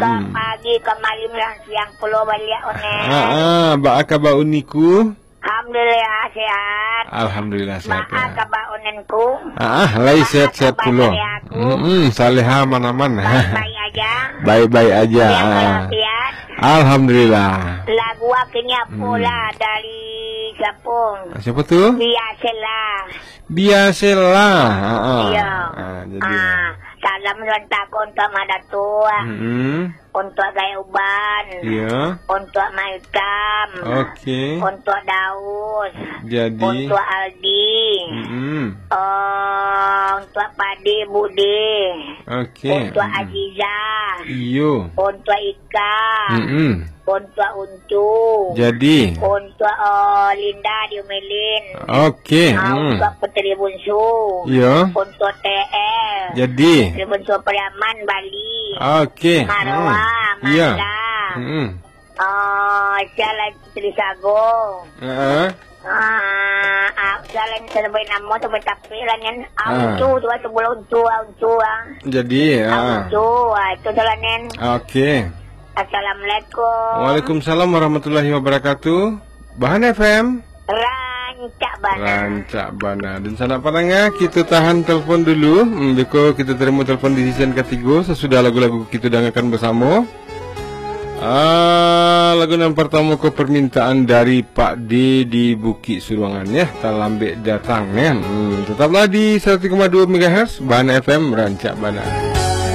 pagi ke malam yang siang pulau balik onen. Baaka ba uniku? Alhamdulillah sehat. Alhamdulillah sehat. Baaka ba onenku? Lai sehat-sehat pulau. Saleha mana-mana. Baik-baik aja. Baik-baik aja. Alhamdulillah. Lagu akhirnya pula dari Sapung. Siapa tuh? Biasalah. Iya. Jadi. Salam rentak untuk Madatua. Untuk Gaya Uban. Iya. Untuk Maitam. Oke. Untuk Daus. Jadi. Untuk Aldi. Untuk Padi Budi. Oke. Untuk Aziza. Iyo. Untuk Ika. Untuk Uncu. Jadi. Untuk Linda Diomelin. Oke. Untuk Putri Bunsu. Iya. Untuk TL. Jadi. Putri Bunsu Priaman Bali. Oke. Marwa. Iya. Jalan Putri Sago. Jalan sampai namo sampai tapilan yan. Uncu tuh sebulan uncu. Jadi. Uncu itu jalanin. Oke. Assalamualaikum. Waalaikumsalam warahmatullahi wabarakatuh. Bahan FM Rancak Bana. Dan sana panangnya kita tahan telepon dulu. Beko kita terima telepon di season ketiga sesudah lagu-lagu kita dengarkan bersama. Lagu yang pertama ke permintaan dari Pak D di Bukit Suruangan ya. Talambek datang ya. Tetaplah di 1,2 MHz Bahan FM Rancak Bana.